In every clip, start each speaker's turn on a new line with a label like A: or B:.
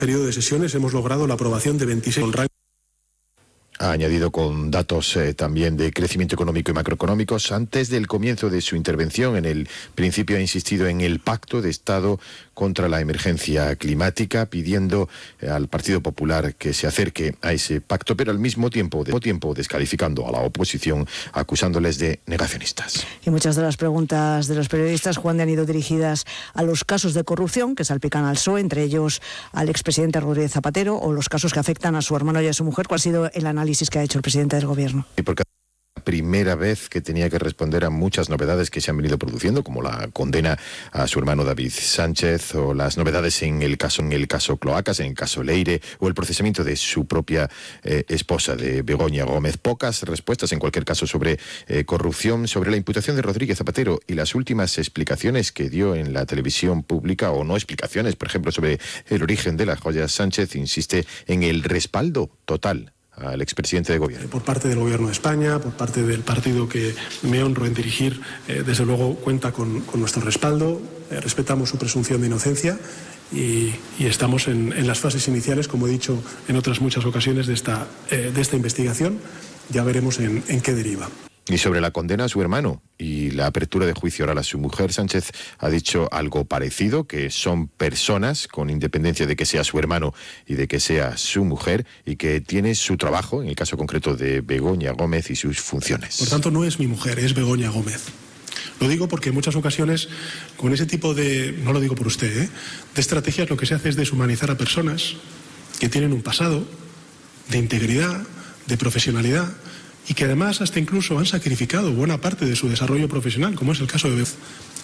A: periodo de sesiones hemos logrado la aprobación de 26
B: Ha añadido con datos también de crecimiento económico y macroeconómicos. Antes del comienzo de su intervención, en el principio ha insistido en el Pacto de Estado contra la emergencia climática, pidiendo al Partido Popular que se acerque a ese pacto, pero al mismo tiempo descalificando a la oposición, acusándoles de negacionistas.
C: Y muchas de las preguntas de los periodistas, Juan, han ido dirigidas a los casos de corrupción que salpican al PSOE, entre ellos al expresidente Rodríguez Zapatero, o los casos que afectan a su hermano y a su mujer. ¿Cuál ha sido el análisis que ha hecho el presidente del Gobierno?
B: Y porque primera vez que tenía que responder a muchas novedades que se han venido produciendo, como la condena a su hermano David Sánchez, o las novedades en el caso Cloacas, en el caso Leire, o el procesamiento de su propia esposa, de Begoña Gómez. Pocas respuestas, en cualquier caso, sobre corrupción, sobre la imputación de Rodríguez Zapatero, y las últimas explicaciones que dio en la televisión pública, o no explicaciones, por ejemplo, sobre el origen de las joyas. Sánchez insiste en el respaldo total al expresidente de Gobierno.
A: Por parte del Gobierno de España, por parte del partido que me honro en dirigir, desde luego cuenta con nuestro respaldo, respetamos su presunción de inocencia y estamos en las fases iniciales, como he dicho en otras muchas ocasiones, de esta investigación. Ya veremos en qué deriva.
B: Y sobre la condena a su hermano y la apertura de juicio oral a su mujer, Sánchez ha dicho algo parecido, que son personas con independencia de que sea su hermano y de que sea su mujer, y que tiene su trabajo, en el caso concreto de Begoña Gómez, y sus funciones.
A: Por tanto, no es mi mujer, es Begoña Gómez. Lo digo porque en muchas ocasiones, con ese tipo de, no lo digo por usted, de estrategias, lo que se hace es deshumanizar a personas que tienen un pasado de integridad, de profesionalidad, y que además hasta incluso han sacrificado buena parte de su desarrollo profesional, como es el caso de...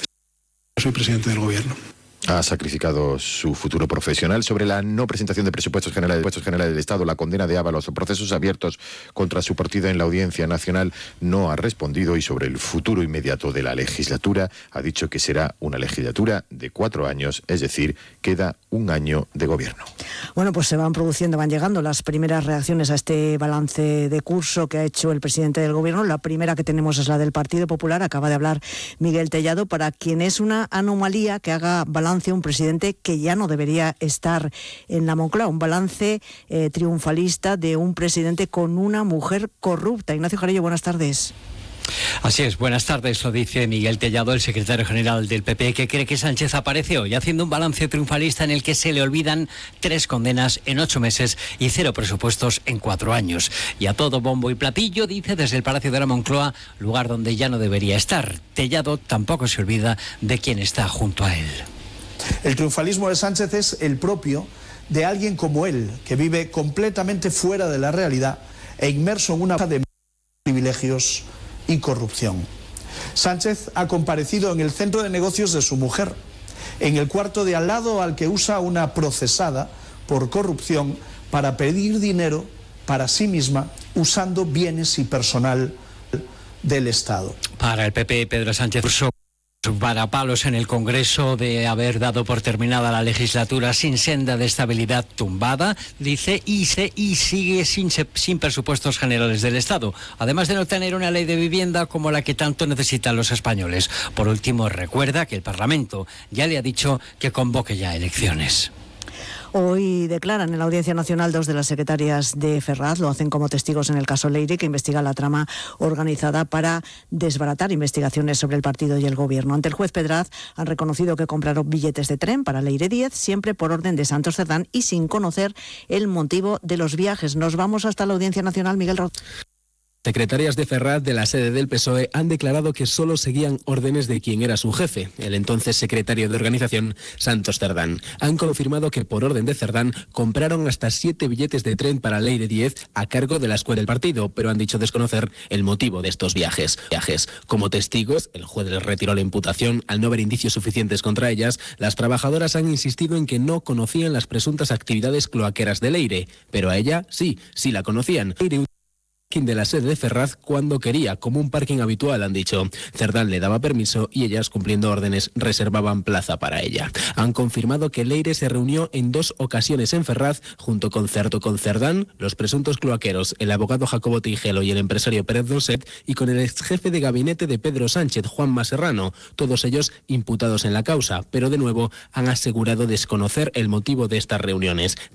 A: Soy presidente del Gobierno.
B: Ha sacrificado su futuro profesional. Sobre la no presentación de presupuestos generales del Estado, la condena de Ábalos, los procesos abiertos contra su partido en la Audiencia Nacional, no ha respondido. Y sobre el futuro inmediato de la legislatura, ha dicho que será una legislatura de 4 años, es decir, queda un año de gobierno.
C: Bueno, pues se van llegando las primeras reacciones a este balance de curso que ha hecho el presidente del Gobierno. La primera que tenemos es la del Partido Popular. Acaba de hablar Miguel Tellado, para quien es una anomalía que haga balance un presidente que ya no debería estar en la Moncloa, un balance triunfalista de un presidente con una mujer corrupta. Ignacio Jarillo, buenas tardes.
D: Así es, buenas tardes, lo dice Miguel Tellado, el secretario general del PP, que cree que Sánchez aparece hoy haciendo un balance triunfalista en el que se le olvidan 3 condenas en 8 meses y 0 presupuestos en 4 años. Y a todo bombo y platillo, dice, desde el Palacio de la Moncloa, lugar donde ya no debería estar. Tellado tampoco se olvida de quién está junto a él.
E: El triunfalismo de Sánchez es el propio de alguien como él, que vive completamente fuera de la realidad e inmerso en una de privilegios y corrupción. Sánchez ha comparecido en el centro de negocios de su mujer, en el cuarto de al lado al que usa una procesada por corrupción para pedir dinero para sí misma, usando bienes y personal del Estado.
D: Para el PP, Pedro Sánchez varapalos en el Congreso de haber dado por terminada la legislatura sin senda de estabilidad tumbada, dice, y sigue sin presupuestos generales del Estado, además de no tener una ley de vivienda como la que tanto necesitan los españoles. Por último, recuerda que el Parlamento ya le ha dicho que convoque ya elecciones.
C: Hoy declaran en la Audiencia Nacional 2 de las secretarias de Ferraz. Lo hacen como testigos en el caso Leire, que investiga la trama organizada para desbaratar investigaciones sobre el partido y el Gobierno. Ante el juez Pedraz han reconocido que compraron billetes de tren para Leire 10, siempre por orden de Santos Cerdán y sin conocer el motivo de los viajes. Nos vamos hasta la Audiencia Nacional, Miguel Roth.
F: Secretarias de Ferraz de la sede del PSOE han declarado que solo seguían órdenes de quien era su jefe, el entonces secretario de organización, Santos Cerdán. Han confirmado que por orden de Cerdán compraron hasta 7 billetes de tren para Leire 10 a cargo de la escuela del partido, pero han dicho desconocer el motivo de estos viajes. Como testigos, el juez les retiró la imputación al no haber indicios suficientes contra ellas. Las trabajadoras han insistido en que no conocían las presuntas actividades cloaqueras de Leire, pero a ella sí la conocían. De la sede de Ferraz cuando quería, como un parking habitual, han dicho. Cerdán le daba permiso y ellas, cumpliendo órdenes, reservaban plaza para ella. Han confirmado que Leire se reunió en 2 ocasiones en Ferraz, junto con Cerdán, los presuntos cloaqueros, el abogado Jacobo Tigelo y el empresario Pérez Dolcet, y con el exjefe de gabinete de Pedro Sánchez, Juanma Serrano, todos ellos imputados en la causa, pero de nuevo han asegurado desconocer el motivo de estas reuniones.